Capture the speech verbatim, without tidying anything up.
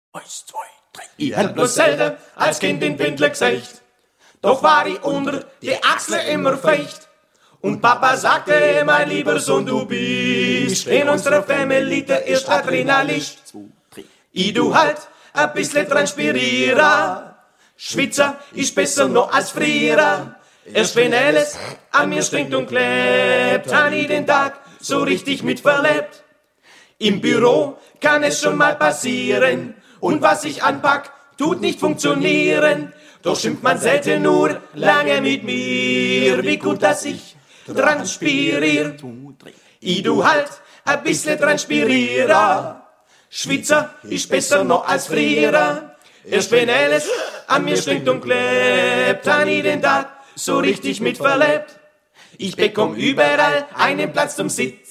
Eins, zwei, drei. Ich hab bloß selten als Kind den Windler gesagt, doch war ich unter die Achsel immer feucht. Und Papa sagte, mein lieber Sohn, du bist in unserer Family der erste Adrenalist. Ich du halt ein bisschen transpirieren, Schwitzer ist besser noch als früher. Erst wenn alles an mir stinkt und klebt, hab ich den Tag so richtig mitverlebt. Im Büro kann es schon mal passieren, und was ich anpack, tut nicht funktionieren. Doch schimpft man selten nur lange mit mir, wie gut, dass ich transpirier. Ich du halt ein bisschen transpirieren, Schwitzer ist besser noch als früher. Erst wenn alles an mir stinkt und klebt, hab ich den Tag so richtig mitverlebt. Ich bekomm überall einen Platz zum Sitzen.